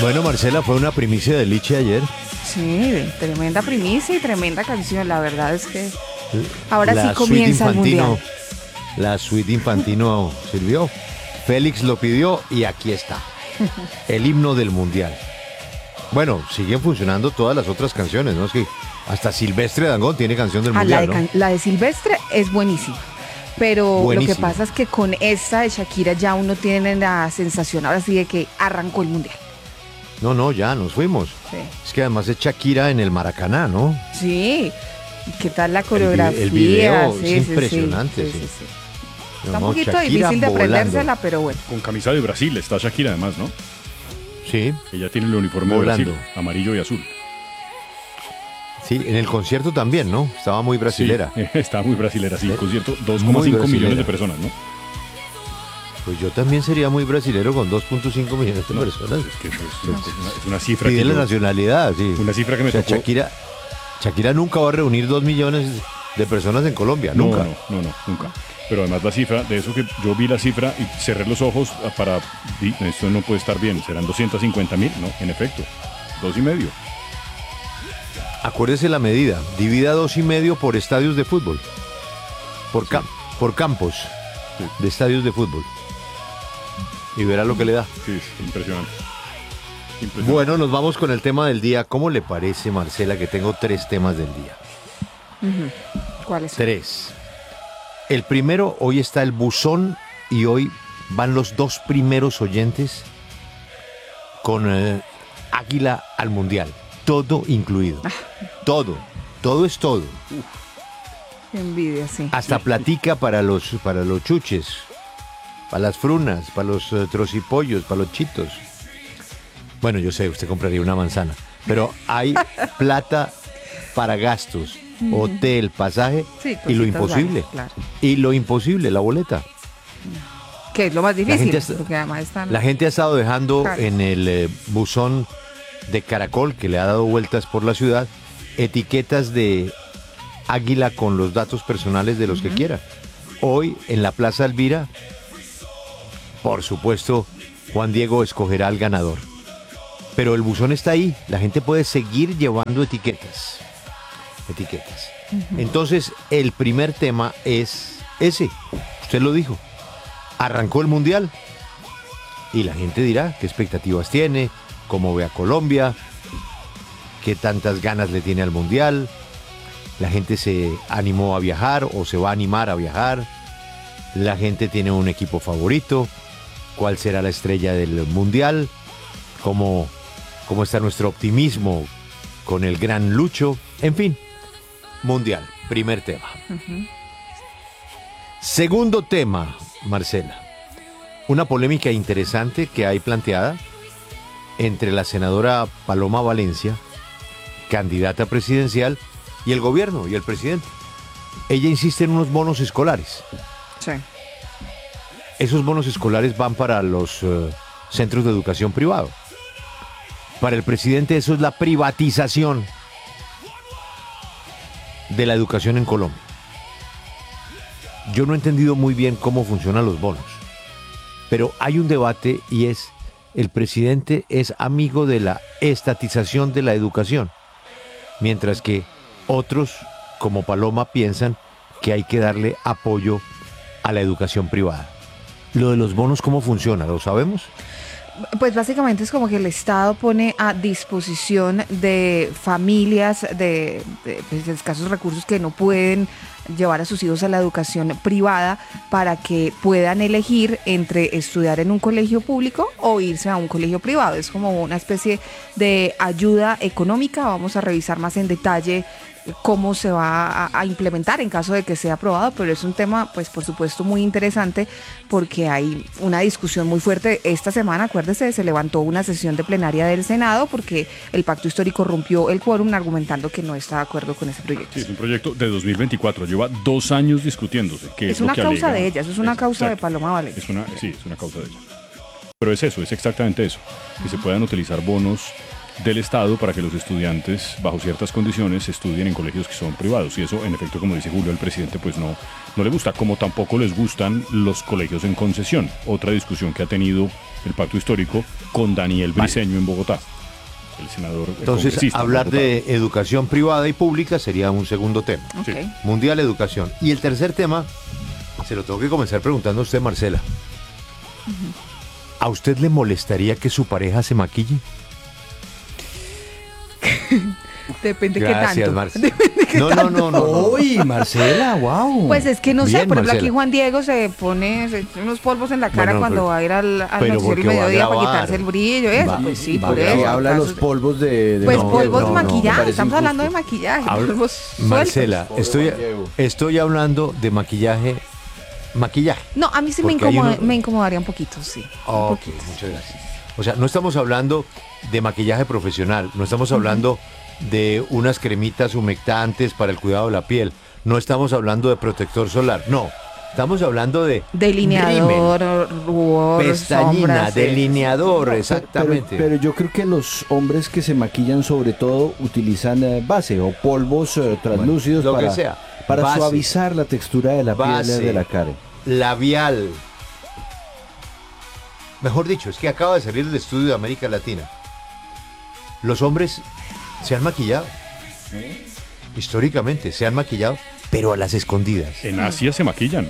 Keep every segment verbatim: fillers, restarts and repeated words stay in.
Bueno, Marcela, fue una primicia de Liche ayer. Sí, tremenda primicia y tremenda canción. La verdad es que ahora La sí comienza el Infantino, mundial. La suite Infantino sirvió. Félix lo pidió y aquí está. El himno del mundial. Bueno, siguen funcionando todas las otras canciones, ¿no? Es que hasta Silvestre Dangond tiene canción del Ah, la, mundial, de, ¿no? can- la de Silvestre es buenísima. Pero lo Buenísima. que pasa es que con esta de Shakira ya uno tiene la sensación ahora sí de que arrancó el mundial. No, no, ya nos fuimos. Sí. Es que además es Shakira en el Maracaná, ¿no? Sí. ¿Y qué tal la vi- coreografía? el video Sí, es sí, impresionante, sí, sí. sí, sí. No, Está un no, poquito Shakira difícil de volando. aprendérsela, pero bueno. Con camisa de Brasil está Shakira además, ¿no? Sí, Ella tiene el uniforme Volando. de Brasil, amarillo y azul. sí, en el concierto también, ¿no? Estaba muy brasilera. Sí, está muy brasilera, sí. Eh, Concierto, dos muy coma cinco brasilera. millones de personas, ¿no? Pues yo también sería muy brasilero con dos punto cinco millones de No, personas. Es que eso es, es una, es una cifra que Pide la yo- nacionalidad, sí. una cifra que me O sea, tocó. Shakira, Shakira nunca va a reunir dos millones de personas en Colombia, No, nunca. no, no, no, nunca. Pero además la cifra, de eso que yo vi la cifra y cerré los ojos para... di- Esto no puede estar bien, serán doscientos cincuenta mil, ¿no? En efecto, dos y medio. Acuérdese la medida, divida dos y medio por estadios de fútbol, por, cam- por campos Sí. de estadios de fútbol. Y verá lo que le da. Sí, es impresionante. Impresionante. Bueno, nos vamos con el tema del día. ¿Cómo le parece, Marcela, que tengo tres temas del día? ¿Cuál es? Tres. El primero, hoy está el buzón y hoy van los dos primeros oyentes con eh, Águila al Mundial. Todo incluido. Todo. Todo es todo. Qué envidia, sí. Hasta platica para los, para los chuches, para las frunas, para los eh, trocipollos, para los chitos. Bueno, yo sé, usted compraría una manzana. Pero hay plata para gastos, hotel, pasaje Sí, y lo cositas imposible. varias, claro. Y lo imposible, la boleta. Que es lo más difícil, gente está- porque además están... La gente ha estado dejando Claro. en el eh, buzón de Caracol, que le ha dado vueltas por la ciudad, etiquetas de águila con los datos personales de los que quiera. Hoy, en la Plaza Elvira, por supuesto, Juan Diego escogerá al ganador. Pero el buzón está ahí, la gente puede seguir llevando etiquetas. Etiquetas. Entonces, el primer tema es ese. Usted lo dijo. Arrancó el Mundial y la gente dirá qué expectativas tiene, cómo ve a Colombia, qué tantas ganas le tiene al Mundial. La gente se animó a viajar o se va a animar a viajar. La gente tiene un equipo favorito. ¿Cuál será la estrella del Mundial? ¿Cómo, cómo está nuestro optimismo con el gran Lucho? En fin, Mundial, primer tema. Segundo tema, Marcela. Una polémica interesante que hay planteada entre la senadora Paloma Valencia, candidata presidencial, y el gobierno y el presidente. Ella insiste en unos bonos escolares. Sí. Esos bonos escolares van para los eh, centros de educación privado. Para el presidente eso es la privatización de la educación en Colombia. Yo no he entendido muy bien cómo funcionan los bonos, pero hay un debate y es, el presidente es amigo de la estatización de la educación, mientras que otros, como Paloma, piensan que hay que darle apoyo a la educación privada. Lo de los bonos, ¿cómo funciona? ¿Lo sabemos? Pues básicamente es como que el Estado pone a disposición de familias de, de, pues, de escasos recursos que no pueden llevar a sus hijos a la educación privada para que puedan elegir entre estudiar en un colegio público o irse a un colegio privado. Es como una especie de ayuda económica. Vamos a revisar más en detalle cómo se va a, a implementar en caso de que sea aprobado, pero es un tema, pues por supuesto, muy interesante porque hay una discusión muy fuerte. Esta semana, acuérdese, se levantó una sesión de plenaria del Senado porque el pacto histórico rompió el quórum argumentando que no está de acuerdo con ese proyecto. Sí, es un proyecto de dos mil veinticuatro, lleva dos años discutiéndose. Que Es es lo una que causa alega. de ella, eso es una causa de Paloma Valencia. Es una, sí, es una causa de ella. Pero es eso, es exactamente eso, que se puedan utilizar bonos del Estado para que los estudiantes, bajo ciertas condiciones, estudien en colegios que son privados. Y eso, en efecto, como dice Julio, el presidente, pues no, no le gusta, como tampoco les gustan los colegios en concesión. Otra discusión que ha tenido el Pacto Histórico con Daniel Briceño en Bogotá, el senador. Entonces, hablar de educación privada y pública sería un segundo tema. Okay. Mundial, educación. Y el tercer tema, se lo tengo que comenzar preguntando a usted, Marcela. Uh-huh. ¿A usted le molestaría que su pareja se maquille? Depende Gracias, qué tanto. Marcela. Depende qué no, tanto. no, no, no. Uy, Marcela, wow. Pues es que no Bien, sé, por ejemplo, Marcela. aquí Juan Diego se pone se echa unos polvos en la cara Bueno, cuando pero- va a ir al, al pero noticiero porque el va a mediodía para grabar. quitarse el brillo, eso, Va- pues sí, va- por que eso. habla acaso- los polvos de... de Pues No, polvos no, de no, maquillaje, me parece estamos hablando de injusto. maquillaje, Habla- polvos sueltos. Marcela, estoy, Juan Diego. estoy hablando de maquillaje. Maquillaje. No, a mí sí me, Porque hay incomoda- uno- me incomodaría un poquito, sí. un Ok, poquito. muchas gracias. O sea, no estamos hablando de maquillaje profesional, no estamos hablando de unas cremitas humectantes para el cuidado de la piel, no estamos hablando de protector solar, no. Estamos hablando de Delineador, rubor, rímel, pestañina, sombras, sí. delineador, Pero- exactamente. Pero, yo creo que los hombres que se maquillan sobre todo utilizan eh, base o polvos eh, translúcidos lo que para, sea. para Base. suavizar la textura de la Base. piel de la cara. Labial. Mejor dicho, es que acaba de salir el estudio de América Latina. Los hombres se han maquillado. Históricamente se han maquillado, pero a las escondidas. En Asia se maquillan.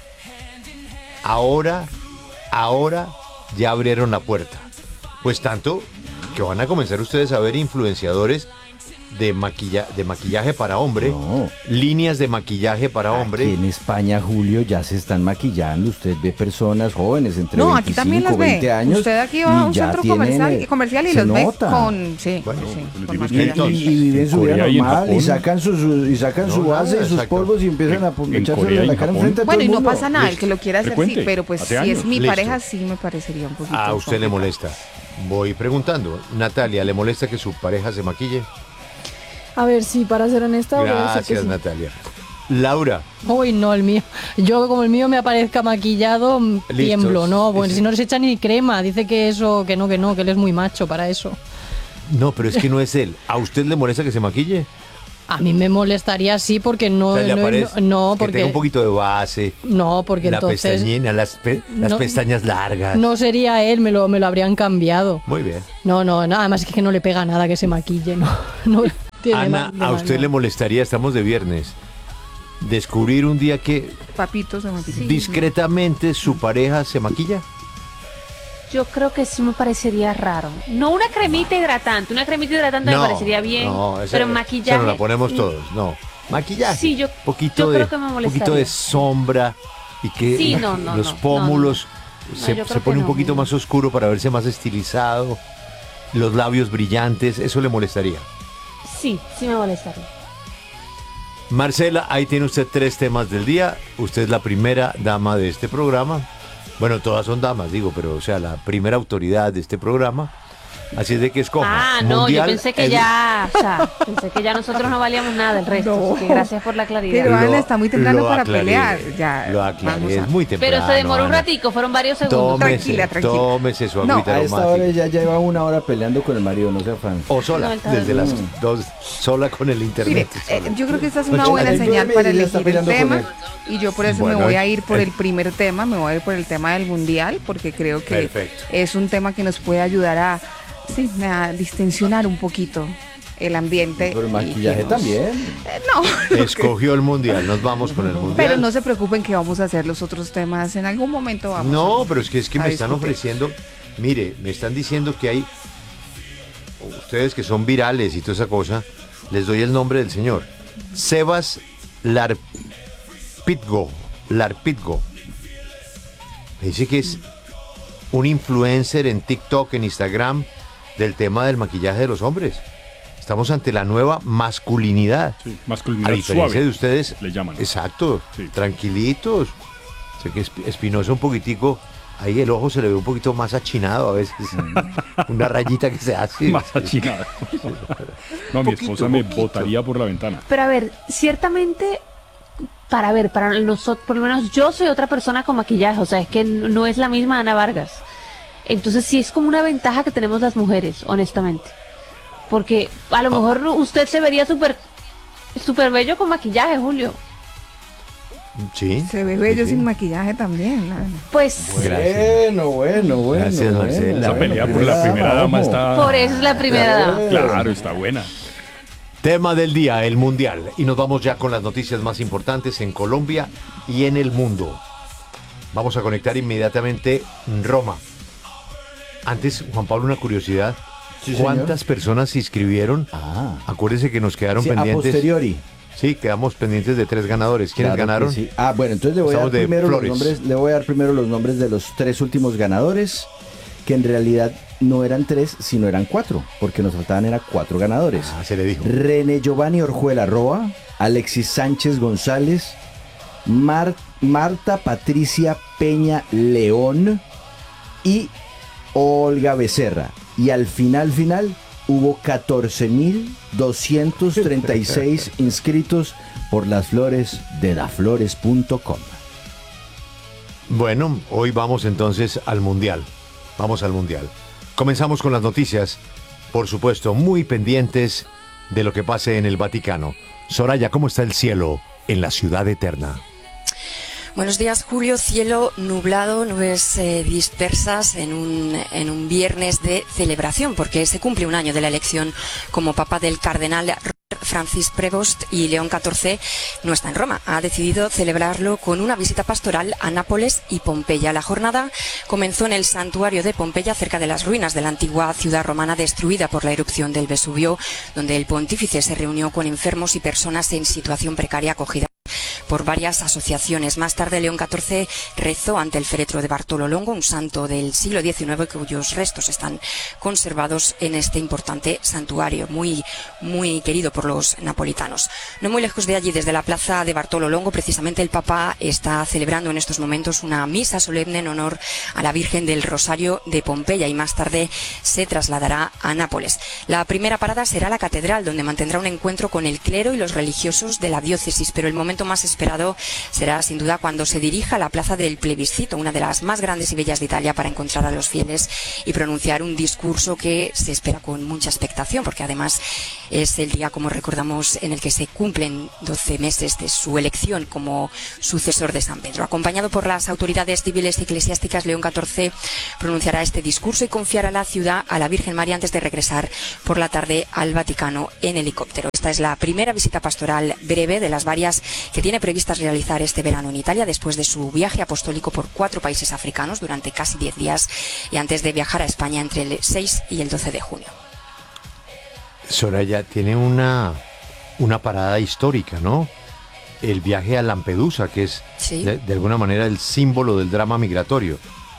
Ahora, ahora ya abrieron la puerta. Pues tanto que van a comenzar ustedes a ver influenciadores de, maquilla, de maquillaje para hombre, No. líneas de maquillaje para hombre. Aquí en España, Julio, ya se están maquillando. Usted ve personas jóvenes entre No, aquí también veinticinco, las veinte ve. años. Usted aquí va a y un ya centro tienen, comercial, eh, comercial y se los ve nota. con, sí, Bueno, sí, pues, con digo, es que maquillaje. Y, y viven En su vida Corea y en normal y Japón. sacan su, su- y sacan No, su base nada, y sus exacto. polvos y empiezan a En- en echarse Corea y la en cara Japón. enfrente a todo Bueno, y el no mundo. pasa nada, el Listo. que lo quiera hacer sí, Frecuente, pero pues hace si años. es mi Listo. pareja sí me parecería un poquito. A usted le complicado. molesta. Voy preguntando. Natalia, ¿le molesta que su pareja se maquille? A ver, sí, para ser honesta, voy a decir que Gracias, sí. Natalia. Laura, Uy, no, el mío. Yo, como el mío me aparezca maquillado, mm, Listos. tiemblo, ¿no? Pues Sí. si no les echa ni crema, dice que eso, que no, que no, que él es muy macho para eso. no, pero es que no es él. ¿A usted le molesta que se maquille? A mí me molestaría sí, porque no, O sea, ¿le no, aparece no, que tenga porque un poquito de base, no, porque la entonces pestañina, las, pe- las no- pestañas largas? no sería él, me lo, me lo habrían cambiado. Muy bien. No, no, nada más es que no le pega nada que se maquille, no, no tiene Ana, más de ¿a más, usted no. le molestaría, estamos de viernes, descubrir un día que Papitos se maquillan. discretamente su pareja se maquilla? Yo creo que sí me parecería raro. No una cremita hidratante, una cremita hidratante me parecería bien, no, esa- pero esa maquillaje. no la ponemos mm, todos, no. Maquillaje. Sí, yo- poquito yo de, creo que me poquito molestaría. de sombra y que Sí, no, no, los no, no, pómulos no. No, se, yo se creo pone que un no. poquito más oscuro para verse más estilizado, los labios brillantes, eso le molestaría. Sí, sí me molestaría. Marcela, ahí tiene usted tres temas del día. Usted es la primera dama de este programa. Bueno, todas son damas, digo, pero o sea, la primera autoridad de este programa. Así es de que escoja. Ah, no, Mundial, yo pensé que el- ya, o sea, pensé que ya nosotros no valíamos nada del resto, No. así que gracias por la claridad. Pero Lo- Ana está muy temprano lo para aclaré, pelear. Ya, lo aclaré, vamos a- es muy temprano. Pero se demoró un Ana. ratico, fueron varios segundos. Tómese, Tranquila, tranquila. tómese su No, agüita A esta hora aromática. ya lleva una hora peleando con el marido, no sea fan. O sola, No, está desde bien. las dos, sola con el Mire, internet. eh, sola. yo creo que esta es una Oye, buena ahí señal duerme para y ya está elegir el peleando con tema. Y yo por eso Bueno, me voy a eh, ir por eh. el primer tema, me voy a ir por el tema del mundial, porque creo que Perfecto. es un tema que nos puede ayudar a, sí, a distensionar un poquito el ambiente. Pero el y maquillaje que nos- también. Eh, no, Escogió el mundial, nos vamos con el mundial. pero no se preocupen que vamos a hacer los otros temas en algún momento. Vamos No, a- pero es que es que a me están discutir. ofreciendo, mire, me están diciendo que hay, ustedes que son virales y toda esa cosa, les doy el nombre del señor. Sebas Larpitgo, Larpitgo. Me dice que es un influencer en TikTok, en Instagram, del tema del maquillaje de los hombres. Estamos ante la nueva masculinidad. Sí, A masculinidad diferencia suave. de ustedes, le llaman. exacto, Sí. tranquilitos. Sé que Esp- Espinosa un poquitico, ahí el ojo se le ve un poquito más achinado a veces. Una rayita que se hace. Más achinada. No, mi Poquito, esposa me poquito. botaría por la ventana. Pero a ver, ciertamente, para ver, para nosotros, por lo menos yo soy otra persona con maquillaje, o sea, es que n- no es la misma Ana Vargas. Entonces sí es como una ventaja que tenemos las mujeres, honestamente. Porque a lo mejor usted se vería súper súper bello con maquillaje, Julio. Sí. Se ve bello sí, sin sí. maquillaje también. ¿no? Pues Bueno, bueno, bueno. Gracias, bueno, Marcela. Esa bueno, pelea por la primera dama ojo. está... por eso es la primera dama. Claro, está buena. Tema del día, el Mundial. Y nos vamos ya con las noticias más importantes en Colombia y en el mundo. Vamos a conectar inmediatamente Roma. Antes, Juan Pablo, una curiosidad. Sí, señor. ¿Cuántas personas se inscribieron? Ah. Acuérdese que nos quedaron Sí, a pendientes. posteriori. Sí, quedamos pendientes de tres ganadores. ¿Quiénes Claro que ganaron? sí. Ah, bueno, entonces le voy, a dar Estamos de primero los Flores. nombres, le voy a dar primero los nombres de los tres últimos ganadores, que en realidad no eran tres, sino eran cuatro, porque nos faltaban eran cuatro ganadores. Ah, se le dijo. René Giovanni Orjuela Roa, Alexis Sánchez González, Mar- Marta Patricia Peña León y Olga Becerra. Y al final, final, hubo catorce mil doscientos treinta y seis inscritos por las flores de daflores punto com. Bueno, hoy vamos entonces al Mundial. Vamos al Mundial. Comenzamos con las noticias, por supuesto, muy pendientes de lo que pase en el Vaticano. Soraya, ¿cómo está el cielo en la ciudad eterna? Buenos días, Julio. Cielo nublado, nubes eh, dispersas en un, en un viernes de celebración, porque se cumple un año de la elección como papa del cardenal Francis Prevost, y León catorce no está en Roma. Ha decidido celebrarlo con una visita pastoral a Nápoles y Pompeya. La jornada comenzó en el santuario de Pompeya, cerca de las ruinas de la antigua ciudad romana destruida por la erupción del Vesubio, donde el pontífice se reunió con enfermos y personas en situación precaria acogida por varias asociaciones. Más tarde, León catorce rezó ante el féretro de Bartolo Longo, un santo del siglo diecinueve cuyos restos están conservados en este importante santuario, muy, muy querido por los napolitanos. No muy lejos de allí, desde la plaza de Bartolo Longo, precisamente el Papa está celebrando en estos momentos una misa solemne en honor a la Virgen del Rosario de Pompeya, y más tarde se trasladará a Nápoles. La primera parada será la catedral, donde mantendrá un encuentro con el clero y los religiosos de la diócesis, pero el momento más esperado será sin duda cuando se dirija a la plaza del Plebiscito, una de las más grandes y bellas de Italia, para encontrar a los fieles y pronunciar un discurso que se espera con mucha expectación, porque además es el día, como recordamos, en el que se cumplen doce meses de su elección como sucesor de San Pedro. Acompañado por las autoridades civiles y eclesiásticas, León catorce pronunciará este discurso y confiará la ciudad a la Virgen María antes de regresar por la tarde al Vaticano en helicóptero. Esta es la primera visita pastoral breve de las varias que tiene previstas realizar este verano en Italia, después de su viaje apostólico por cuatro países africanos durante casi diez días y antes de viajar a España entre el seis y el doce de junio. Soraya, tiene una, una parada histórica, ¿no? El viaje a Lampedusa, que es Sí. de, de alguna manera el símbolo del drama migratorio.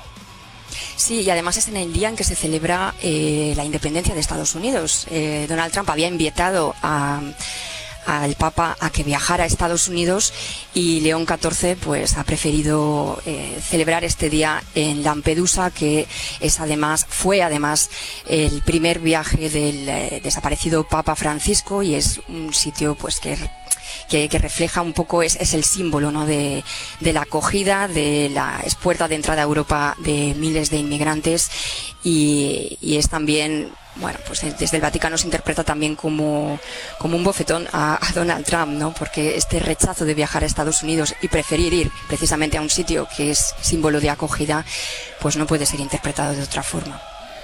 Sí, y además es en el día en que se celebra eh, la independencia de Estados Unidos. Eh, Donald Trump había invitado a al Papa a que viajara a Estados Unidos, y León catorce pues ha preferido eh, celebrar este día en Lampedusa, que es además fue además el primer viaje del eh, desaparecido Papa Francisco, y es un sitio pues que Que, que refleja un poco, es, es el símbolo, ¿no?, de, de la acogida, de la es puerta de entrada a Europa de miles de inmigrantes, y, y es también, bueno, pues desde el Vaticano se interpreta también como, como un bofetón a, a Donald Trump, ¿no?, porque este rechazo de viajar a Estados Unidos y preferir ir precisamente a un sitio que es símbolo de acogida, pues no puede ser interpretado de otra forma.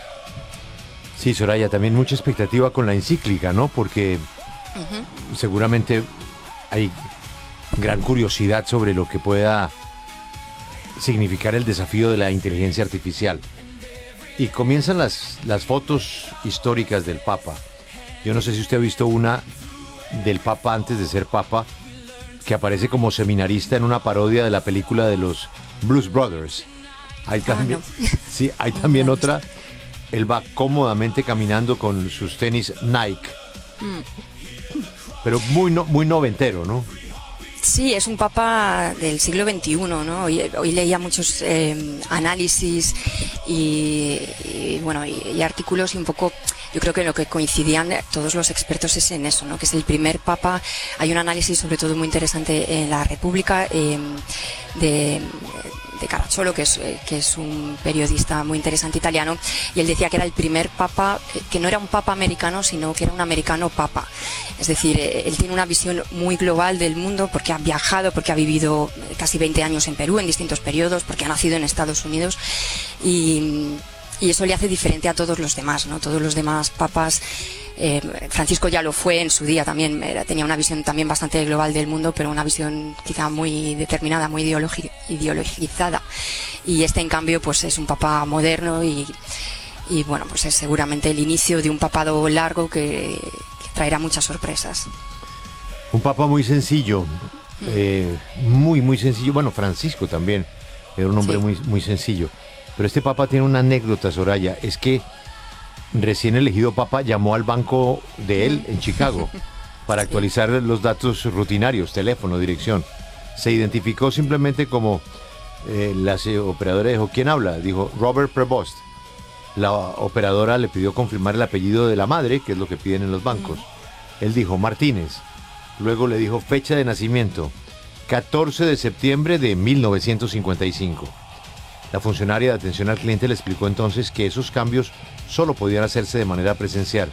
Sí, Soraya, también mucha expectativa con la encíclica, ¿no? Porque Uh-huh. seguramente hay gran curiosidad sobre lo que pueda significar el desafío de la inteligencia artificial. Y comienzan las, las fotos históricas del Papa. Yo no sé si usted ha visto una del Papa antes de ser Papa, que aparece como seminarista en una parodia de la película de los Blues Brothers. Hay también, Ah, no. sí, hay también otra. Él va cómodamente caminando con sus tenis Nike. Mm. Pero muy, no, muy noventero, ¿no? Sí, es un papa del siglo veintiuno, ¿no? Hoy, hoy leía muchos eh, análisis y, y bueno y, y artículos, y un poco yo creo que lo que coincidían todos los expertos es en eso, ¿no? Que es el primer papa. Hay un análisis sobre todo muy interesante en La República eh, de de Caracciolo, que es, eh, que es un periodista muy interesante italiano, y él decía que era el primer papa, eh, que no era un papa americano, sino que era un americano papa. Es decir, eh, él tiene una visión muy global del mundo porque ha viajado, porque ha vivido casi veinte años en Perú en distintos periodos, porque ha nacido en Estados Unidos, y, y eso le hace diferente a todos los demás, ¿no? Todos los demás papas. Eh, Francisco ya lo fue en su día también, era, tenía una visión también bastante global del mundo, pero una visión quizá muy determinada, muy ideologi- ideologizada. Y este, en cambio, pues es un papa moderno y, y bueno, pues es seguramente el inicio de un papado largo que, que traerá muchas sorpresas. Un papa muy sencillo, eh, muy, muy sencillo. Bueno, Francisco también era un hombre Sí. muy, muy sencillo. Pero este papa tiene una anécdota, Soraya, es que recién elegido papa llamó al banco de él en Chicago para actualizar los datos rutinarios, teléfono, dirección. Se identificó simplemente como eh, la operadora dijo, ¿quién habla? Dijo, Robert Prevost. La operadora le pidió confirmar el apellido de la madre, que es lo que piden en los bancos. Él dijo, Martínez. Luego le dijo, fecha de nacimiento, catorce de septiembre de mil novecientos cincuenta y cinco. La funcionaria de atención al cliente le explicó entonces que esos cambios solo podían hacerse de manera presencial.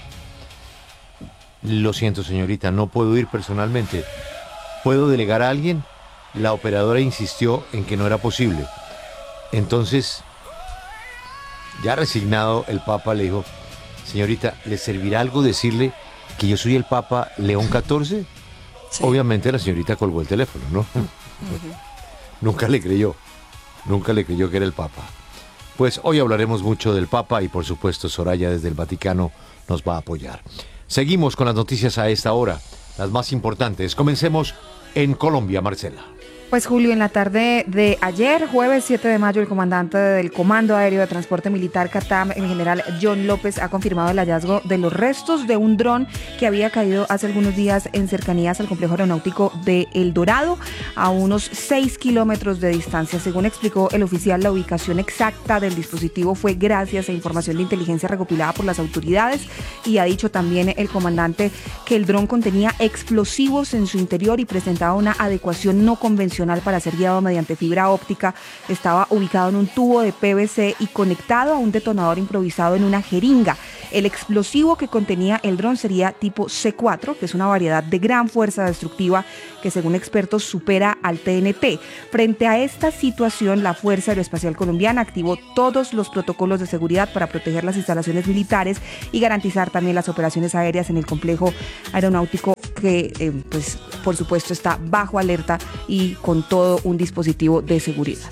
Lo siento, señorita, no puedo ir personalmente. ¿Puedo delegar a alguien? La operadora insistió en que no era posible. Entonces, ya resignado, el Papa le dijo, señorita, ¿le servirá algo decirle que yo soy el Papa León catorce? Sí. Obviamente la señorita colgó el teléfono, ¿no? Nunca le creyó. Nunca le creyó que era el Papa. Pues hoy hablaremos mucho del Papa y por supuesto Soraya desde el Vaticano nos va a apoyar. Seguimos con las noticias a esta hora, las más importantes. Comencemos en Colombia, Marcela. Pues Julio, en la tarde de ayer, jueves siete de mayo, el comandante del Comando Aéreo de Transporte Militar CATAM, el general John López, ha confirmado el hallazgo de los restos de un dron que había caído hace algunos días en cercanías al complejo aeronáutico de El Dorado, a unos seis kilómetros de distancia. Según explicó el oficial, la ubicación exacta del dispositivo fue gracias a información de inteligencia recopilada por las autoridades, y ha dicho también el comandante que el dron contenía explosivos en su interior y presentaba una adecuación no convencional para ser guiado mediante fibra óptica. Estaba ubicado en un tubo de P V C y conectado a un detonador improvisado en una jeringa. El explosivo que contenía el dron sería tipo C cuatro, que es una variedad de gran fuerza destructiva que, según expertos, supera al T N T. Frente a esta situación, la Fuerza Aeroespacial Colombiana activó todos los protocolos de seguridad para proteger las instalaciones militares y garantizar también las operaciones aéreas en el complejo aeronáutico, que eh, pues por supuesto está bajo alerta y con todo un dispositivo de seguridad.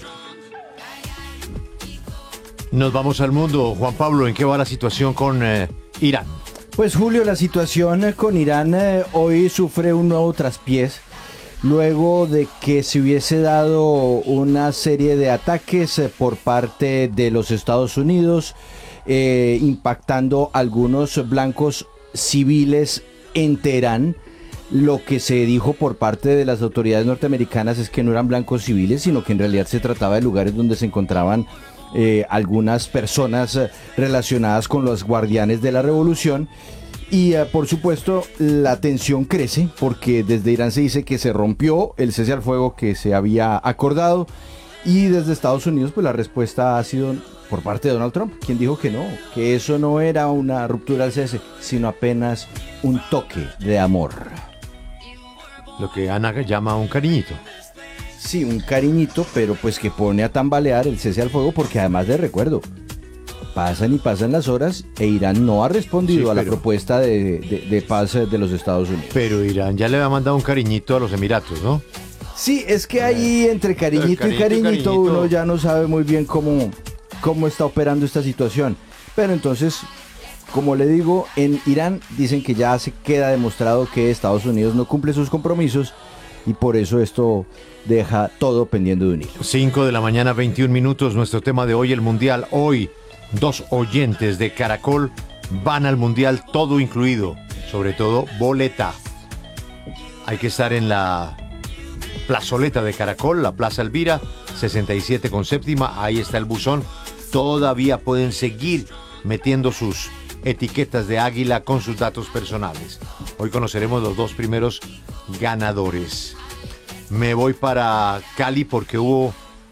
Nos vamos al mundo. Juan Pablo, ¿en qué va la situación con eh, Irán? Pues Julio, la situación con Irán eh, hoy sufre un nuevo traspiés luego de que se hubiese dado una serie de ataques eh, por parte de los Estados Unidos, eh, impactando algunos blancos civiles en Teherán. Lo que se dijo por parte de las autoridades norteamericanas es que no eran blancos civiles, sino que en realidad se trataba de lugares donde se encontraban eh, algunas personas eh, relacionadas con los guardianes de la revolución. Y eh, por supuesto la tensión crece porque desde Irán se dice que se rompió el cese al fuego que se había acordado, y desde Estados Unidos pues la respuesta ha sido por parte de Donald Trump, quien dijo que no, que eso no era una ruptura del cese, sino apenas un toque de amor. Lo que Ana llama un cariñito. Sí, un cariñito, pero pues que pone a tambalear el cese al fuego, porque además de recuerdo, pasan y pasan las horas e Irán no ha respondido Sí, a la pero- propuesta de, de, de paz de los Estados Unidos. Pero Irán ya le había mandado un cariñito a los Emiratos, ¿no? Sí, es que ahí entre cariñito, Cariñito y y cariñito, cariñito. uno ya no sabe muy bien cómo, cómo está operando esta situación. Pero entonces, como le digo, en Irán dicen que ya se queda demostrado que Estados Unidos no cumple sus compromisos, y por eso esto deja todo pendiendo de un hilo. cinco de la mañana, veintiún minutos. Nuestro tema de hoy, el Mundial. Hoy, dos oyentes de Caracol van al Mundial, todo incluido. Sobre todo, boleta. Hay que estar en la plazoleta de Caracol, la Plaza Elvira, sesenta y siete con séptima. Ahí está el buzón. Todavía pueden seguir metiendo sus etiquetas de águila con sus datos personales. Hoy conoceremos los dos primeros ganadores. Me voy para Cali porque hubo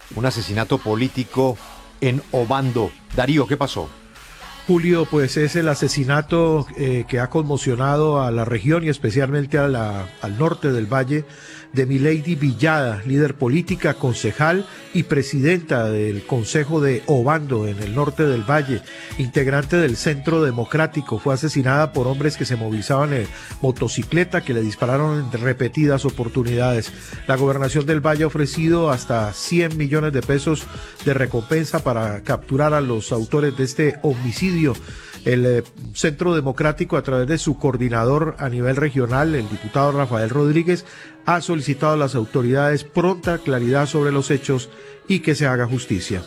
un asesinato político en Obando. Darío, ¿qué pasó? Julio, pues es el asesinato eh, que ha conmocionado a la región y especialmente a la, al norte del valle de Milady Villada, líder política, concejal y presidenta del Consejo de Obando en el norte del valle, integrante del Centro Democrático. Fue asesinada por hombres que se movilizaban en motocicleta, que le dispararon en repetidas oportunidades. La gobernación del valle ha ofrecido hasta cien millones de pesos de recompensa para capturar a los autores de este homicidio. El eh, Centro Democrático, a través de su coordinador a nivel regional, el diputado Rafael Rodríguez, ha solicitado a las autoridades pronta claridad sobre los hechos y que se haga justicia.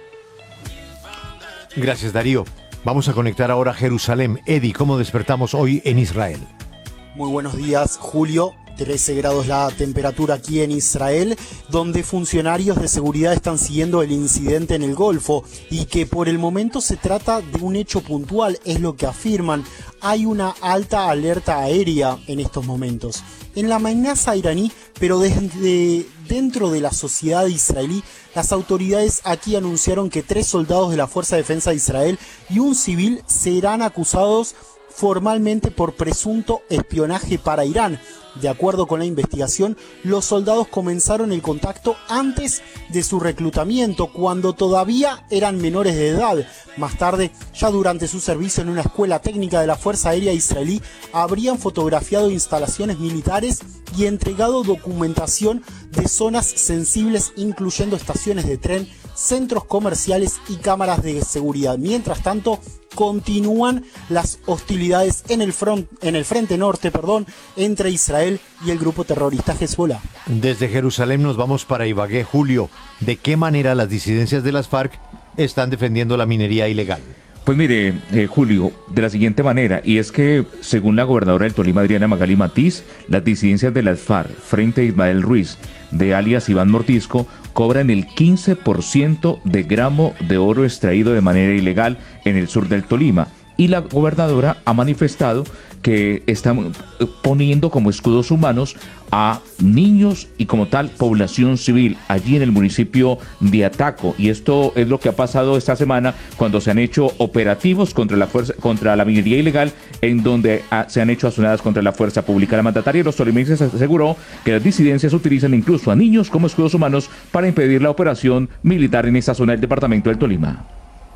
Gracias, Darío. Vamos a conectar ahora a Jerusalén. Eddie, ¿cómo despertamos hoy en Israel? Muy buenos días, Julio. trece grados la temperatura aquí en Israel, donde funcionarios de seguridad están siguiendo el incidente en el Golfo y que por el momento se trata de un hecho puntual, es lo que afirman. Hay una alta alerta aérea en estos momentos. En la amenaza iraní, pero desde dentro de la sociedad israelí, las autoridades aquí anunciaron que tres soldados de la Fuerza de Defensa de Israel y un civil serán acusados formalmente por presunto espionaje para Irán. De acuerdo con la investigación, los soldados comenzaron el contacto antes de su reclutamiento, cuando todavía eran menores de edad. Más tarde, ya durante su servicio en una escuela técnica de la Fuerza Aérea Israelí, habrían fotografiado instalaciones militares y entregado documentación de zonas sensibles, incluyendo estaciones de tren, centros comerciales y cámaras de seguridad. Mientras tanto, continúan las hostilidades en el, front, en el frente norte, perdón, entre Israel y el grupo terrorista Hezbollah. Desde Jerusalén nos vamos para Ibagué. Julio, ¿de qué manera las disidencias de las FARC están defendiendo la minería ilegal? Pues mire, eh, Julio, de la siguiente manera, y es que según la gobernadora del Tolima, Adriana Magali Matiz, las disidencias de las FARC frente a Ismael Ruiz, de alias Iván Mortisco, cobran el quince por ciento de gramo de oro extraído de manera ilegal en el sur del Tolima. Y la gobernadora ha manifestado que están poniendo como escudos humanos a niños y como tal población civil allí en el municipio de Ataco. Y esto es lo que ha pasado esta semana cuando se han hecho operativos contra la fuerza, contra la minería ilegal, en donde ha, se han hecho azonadas contra la fuerza pública. La mandataria de los tolimenses aseguró que las disidencias utilizan incluso a niños como escudos humanos para impedir la operación militar en esta zona del departamento del Tolima.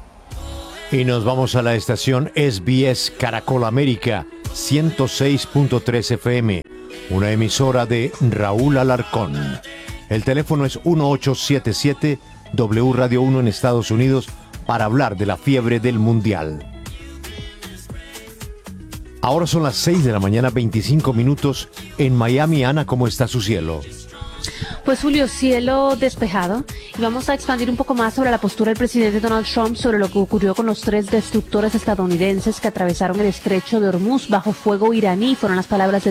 Y nos vamos a la estación S B S Caracol América, ciento seis punto tres F M, una emisora de Raúl Alarcón. El teléfono es uno ocho siete siete W Radio uno en Estados Unidos para hablar de la fiebre del Mundial. Ahora son las seis de la mañana, veinticinco minutos. En Miami, Ana, ¿cómo está su cielo? Pues Julio, cielo despejado, y vamos a expandir un poco más sobre la postura del presidente Donald Trump sobre lo que ocurrió con los tres destructores estadounidenses que atravesaron el estrecho de Hormuz bajo fuego iraní. Fueron las palabras de